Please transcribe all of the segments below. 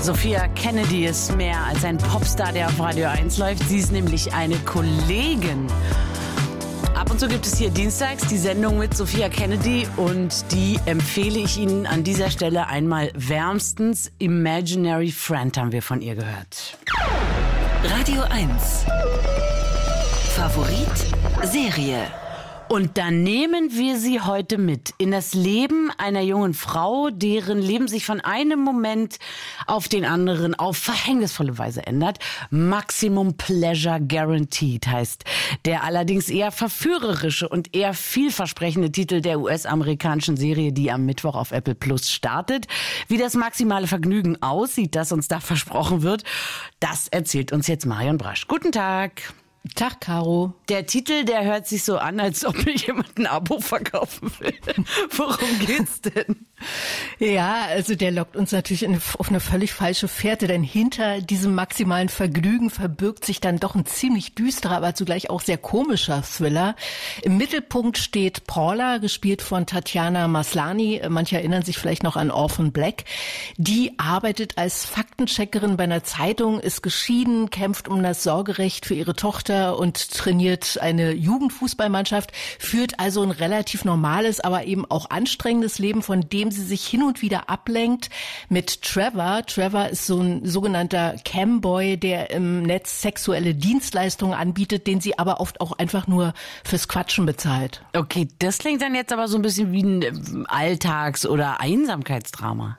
Sophia Kennedy ist mehr als ein Popstar, der auf Radio 1 läuft. Sie ist nämlich eine Kollegin. Ab und zu gibt es hier dienstags die Sendung mit Sophia Kennedy und die empfehle ich Ihnen an dieser Stelle einmal wärmstens. Imaginary Friend haben wir von ihr gehört. Radio 1. Favorit Serie. Und dann nehmen wir sie heute mit in das Leben einer jungen Frau, deren Leben sich von einem Moment auf den anderen auf verhängnisvolle Weise ändert. Maximum Pleasure Guaranteed heißt der allerdings eher verführerische und eher vielversprechende Titel der US-amerikanischen Serie, die am Mittwoch auf Apple Plus startet. Wie das maximale Vergnügen aussieht, das uns da versprochen wird, das erzählt uns jetzt Marion Brasch. Guten Tag. Tag, Caro. Der Titel, der hört sich so an, als ob mir jemand ein Abo verkaufen will. Worum geht's denn? Ja, also der lockt uns natürlich auf eine völlig falsche Fährte, denn hinter diesem maximalen Vergnügen verbirgt sich dann doch ein ziemlich düsterer, aber zugleich auch sehr komischer Thriller. Im Mittelpunkt steht Paula, gespielt von Tatiana Maslany. Manche erinnern sich vielleicht noch an Orphan Black. Die arbeitet als Faktencheckerin bei einer Zeitung, ist geschieden, kämpft um das Sorgerecht für ihre Tochter und trainiert eine Jugendfußballmannschaft, führt also ein relativ normales, aber eben auch anstrengendes Leben, von dem sie sich hin und wieder ablenkt mit Trevor. Trevor ist so ein sogenannter Camboy, der im Netz sexuelle Dienstleistungen anbietet, den sie aber oft auch einfach nur fürs Quatschen bezahlt. Okay, das klingt dann jetzt aber so ein bisschen wie ein Alltags- oder Einsamkeitsdrama.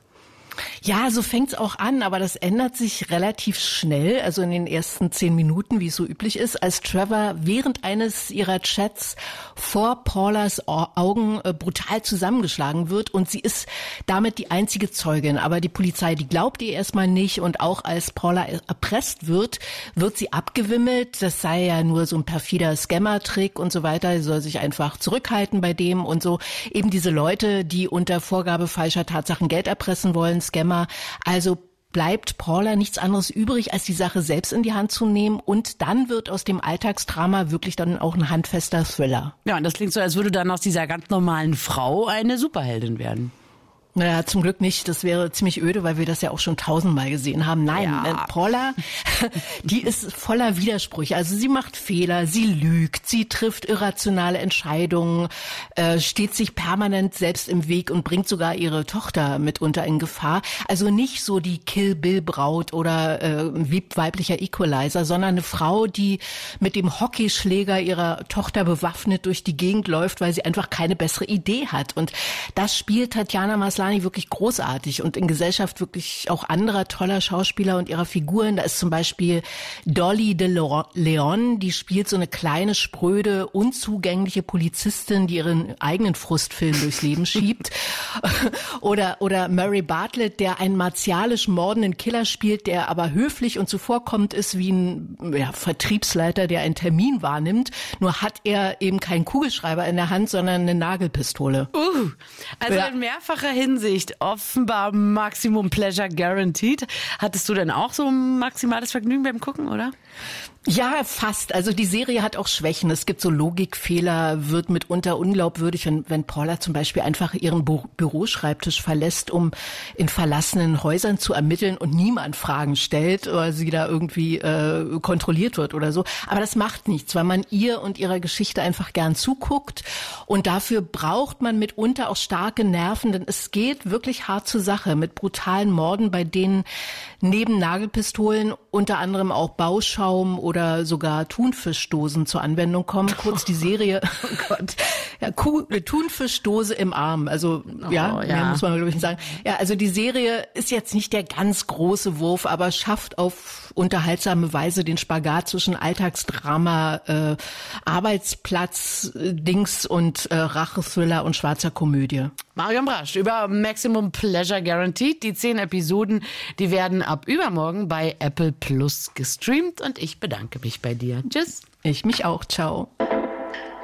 Ja, so fängt's auch an, aber das ändert sich relativ schnell, also in den ersten 10 Minuten, wie es so üblich ist, als Trevor während eines ihrer Chats vor Paulas Augen brutal zusammengeschlagen wird und sie ist damit die einzige Zeugin. Aber die Polizei, die glaubt ihr erstmal nicht und auch als Paula erpresst wird, wird sie abgewimmelt. Das sei ja nur so ein perfider Scammer-Trick und so weiter. Sie soll sich einfach zurückhalten bei dem und so. Eben diese Leute, die unter Vorgabe falscher Tatsachen Geld erpressen wollen, Scammer. Also bleibt Paula nichts anderes übrig, als die Sache selbst in die Hand zu nehmen und dann wird aus dem Alltagsdrama wirklich dann auch ein handfester Thriller. Ja, und das klingt so, als würde dann aus dieser ganz normalen Frau eine Superheldin werden. Naja, zum Glück nicht. Das wäre ziemlich öde, weil wir das ja auch schon 1000-mal gesehen haben. Nein, ja. Paula, die ist voller Widersprüche. Also sie macht Fehler, sie lügt, sie trifft irrationale Entscheidungen, steht sich permanent selbst im Weg und bringt sogar ihre Tochter mitunter in Gefahr. Also nicht so die Kill-Bill-Braut oder weiblicher Equalizer, sondern eine Frau, die mit dem Hockeyschläger ihrer Tochter bewaffnet durch die Gegend läuft, weil sie einfach keine bessere Idee hat. Und das spielt Tatiana Maslany wirklich großartig und in Gesellschaft wirklich auch anderer toller Schauspieler und ihrer Figuren. Da ist zum Beispiel Dolly de Leon, die spielt so eine kleine, spröde, unzugängliche Polizistin, die ihren eigenen Frustfilm durchs Leben schiebt. Oder Murray Bartlett, der einen martialisch mordenden Killer spielt, der aber höflich und zuvorkommend ist wie ein Vertriebsleiter, der einen Termin wahrnimmt. Nur hat er eben keinen Kugelschreiber in der Hand, sondern eine Nagelpistole. Also in mehrfacher Hinsicht offenbar Maximum Pleasure Guaranteed. Hattest du denn auch so ein maximales Vergnügen beim Gucken, oder? Ja, fast. Also die Serie hat auch Schwächen. Es gibt so Logikfehler, wird mitunter unglaubwürdig, wenn Paula zum Beispiel einfach ihren Büroschreibtisch verlässt, um in verlassenen Häusern zu ermitteln und niemand Fragen stellt oder sie da irgendwie kontrolliert wird oder so. Aber das macht nichts, weil man ihr und ihrer Geschichte einfach gern zuguckt und dafür braucht man mitunter auch starke Nerven, denn es geht wirklich hart zur Sache mit brutalen Morden, bei denen neben Nagelpistolen unter anderem auch Bauschaum oder sogar Thunfischdosen zur Anwendung kommen. Kurz die Serie, oh Gott, ja, Thunfischdose im Arm. Also mehr muss man glaube ich nicht sagen. Ja, also die Serie ist jetzt nicht der ganz große Wurf, aber schafft auf unterhaltsame Weise den Spagat zwischen Alltagsdrama, Arbeitsplatz, Dings und Rachethriller und schwarzer Komödie. Marion Brasch über Maximum Pleasure Guaranteed. Die 10 Episoden, die werden ab übermorgen bei Apple Plus gestreamt und ich bedanke mich bei dir. Tschüss. Ich mich auch. Ciao.